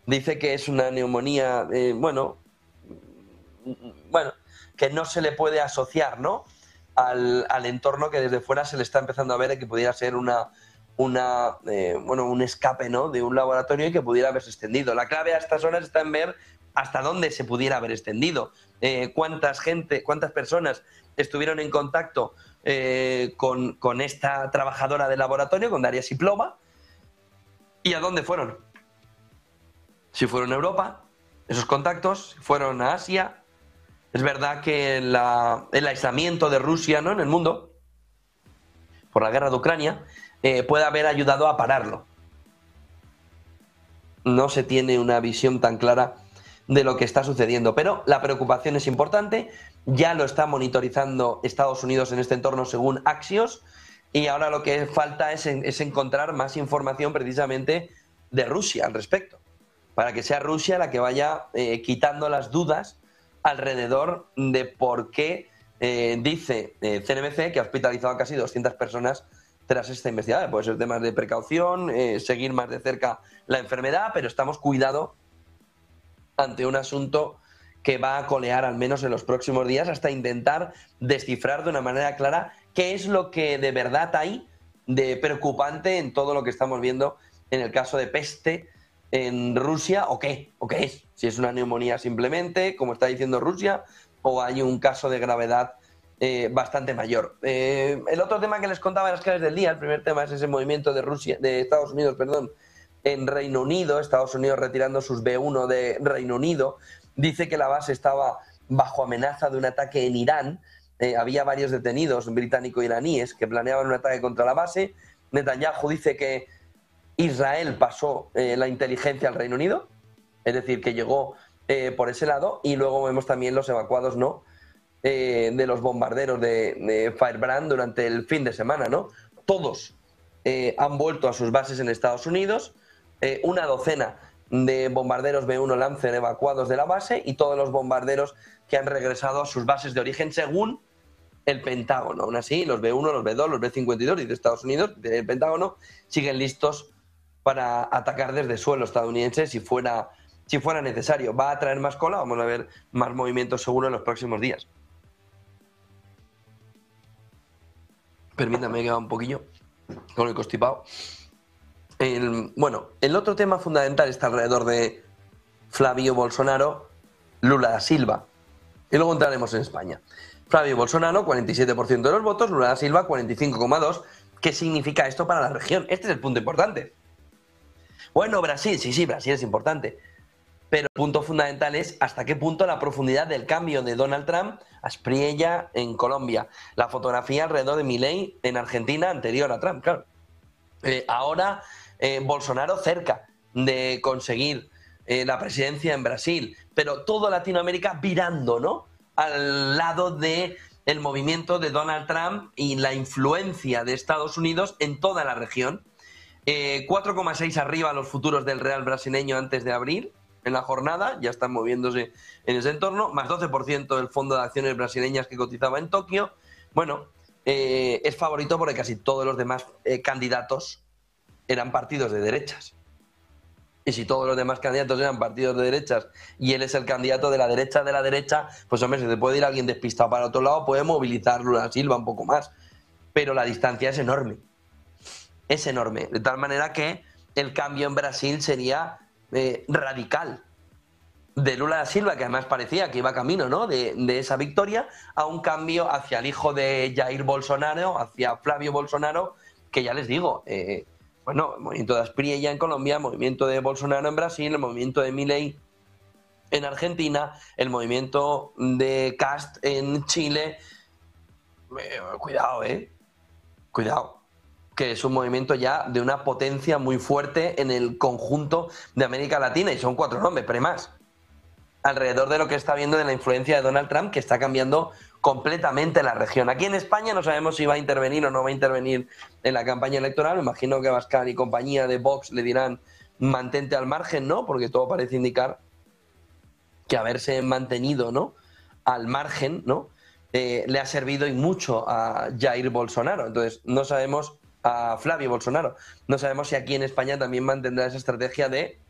Dice que es una neumonía, bueno, que no se le puede asociar, ¿no?, al entorno, que desde fuera se le está empezando a ver que pudiera ser un escape, ¿no?, de un laboratorio y que pudiera haberse extendido. La clave a estas horas está en ver hasta dónde se pudiera haber extendido, cuántas personas estuvieron en contacto con esta trabajadora del laboratorio, con Daria Siplova, y a dónde fueron. Si fueron a Europa, esos contactos, si fueron a Asia. Es verdad que el aislamiento de Rusia, ¿no?, en el mundo, por la guerra de Ucrania, puede haber ayudado a pararlo. No se tiene una visión tan clara de lo que está sucediendo, pero la preocupación es importante. Ya lo está monitorizando Estados Unidos en este entorno según Axios, y ahora lo que falta es encontrar más información precisamente de Rusia al respecto, para que sea Rusia la que vaya quitando las dudas alrededor de por qué dice CNBC que ha hospitalizado a casi 200 personas tras esta investigación. Puede ser temas de precaución, seguir más de cerca la enfermedad, pero estamos cuidado ante un asunto que va a colear al menos en los próximos días, hasta intentar descifrar de una manera clara qué es lo que de verdad hay de preocupante en todo lo que estamos viendo en el caso de peste en Rusia, o qué es, si es una neumonía simplemente, como está diciendo Rusia, o hay un caso de gravedad bastante mayor. El otro tema que les contaba en las claves del día, el primer tema, es ese movimiento de Estados Unidos, en Reino Unido. Estados Unidos retirando sus B-1 de Reino Unido. Dice que la base estaba bajo amenaza de un ataque en Irán. Había varios detenidos británico-iraníes que planeaban un ataque contra la base. Netanyahu dice que Israel pasó la inteligencia al Reino Unido, es decir, que llegó por ese lado, y luego vemos también los evacuados, ¿no?, de los bombarderos de Firebrand durante el fin de semana, ¿no? Todos han vuelto a sus bases en Estados Unidos, una docena de bombarderos B-1 Lancer evacuados de la base, y todos los bombarderos que han regresado a sus bases de origen según el Pentágono. Aún así, los B-1, los B-2, los B-52 y de Estados Unidos, del Pentágono, siguen listos para atacar desde suelo estadounidense si fuera necesario. Va a traer más cola, vamos a ver más movimientos seguro en los próximos días. Permítame que va un poquillo con el constipado. El otro tema fundamental está alrededor de Flavio Bolsonaro, Lula da Silva. Y luego entraremos en España. Flavio Bolsonaro, 47% de los votos, Lula da Silva, 45,2%. ¿Qué significa esto para la región? Este es el punto importante. Bueno, Brasil, sí, Brasil es importante. Pero el punto fundamental es hasta qué punto la profundidad del cambio de Donald Trump a Spriella en Colombia. La fotografía alrededor de Milei en Argentina anterior a Trump, claro. Ahora Bolsonaro cerca de conseguir la presidencia en Brasil, pero toda Latinoamérica virando, ¿no?, al lado de el movimiento de Donald Trump y la influencia de Estados Unidos en toda la región. 4,6 arriba los futuros del Real brasileño antes de abrir en la jornada, ya están moviéndose en ese entorno, más 12% del fondo de acciones brasileñas que cotizaba en Tokio. Bueno, es favorito porque casi todos los demás candidatos eran partidos de derechas. Y si todos los demás candidatos eran partidos de derechas y él es el candidato de la derecha, pues hombre, si te puede ir alguien despistado para otro lado, puede movilizar Lula da Silva un poco más. Pero la distancia es enorme. Es enorme. De tal manera que el cambio en Brasil sería radical. De Lula da Silva, que además parecía que iba camino, ¿no?, de esa victoria, a un cambio hacia el hijo de Jair Bolsonaro, hacia Flavio Bolsonaro, que ya les digo, el movimiento de Spriella en Colombia, el movimiento de Bolsonaro en Brasil, el movimiento de Milei en Argentina, el movimiento de Kast en Chile. Cuidado, que es un movimiento ya de una potencia muy fuerte en el conjunto de América Latina, y son 4 nombres, pero hay más, alrededor de lo que está viendo de la influencia de Donald Trump, que está cambiando completamente la región. Aquí en España no sabemos si va a intervenir o no va a intervenir en la campaña electoral. Me imagino que Abascal y compañía de Vox le dirán mantente al margen, ¿no?, porque todo parece indicar que haberse mantenido, ¿no?, al margen, ¿no?, le ha servido y mucho a Jair Bolsonaro. Entonces no sabemos, a Flavio Bolsonaro, no sabemos si aquí en España también mantendrá esa estrategia de